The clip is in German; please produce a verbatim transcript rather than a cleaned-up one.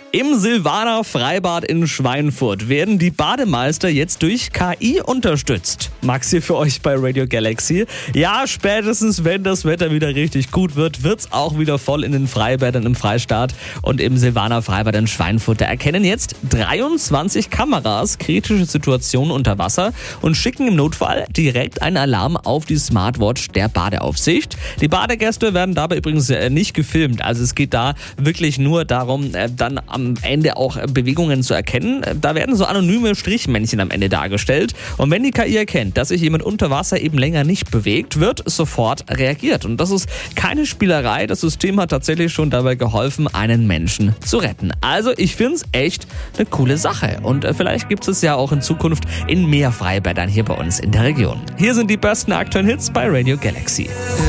Im Silvaner Freibad in Schweinfurt werden die Bademeister jetzt durch K I unterstützt. Max hier für euch bei Radio Galaxy. Ja, spätestens wenn das Wetter wieder richtig gut wird, wird's auch wieder voll in den Freibädern im Freistaat und im Silvaner Freibad in Schweinfurt. Da erkennen jetzt dreiundzwanzig Kameras kritische Situationen unter Wasser und schicken im Notfall direkt einen Alarm auf die Smartwatch der Badeaufsicht. Die Badegäste werden dabei übrigens nicht gefilmt. Also es geht da wirklich nur darum, dann am am Ende auch Bewegungen zu erkennen. Da werden so anonyme Strichmännchen am Ende dargestellt. Und wenn die K I erkennt, dass sich jemand unter Wasser eben länger nicht bewegt, wird sofort reagiert. Und das ist keine Spielerei. Das System hat tatsächlich schon dabei geholfen, einen Menschen zu retten. Also ich finde es echt eine coole Sache. Und vielleicht gibt es ja auch in Zukunft in mehr Freibädern hier bei uns in der Region. Hier sind die besten aktuellen Hits bei Radio Galaxy.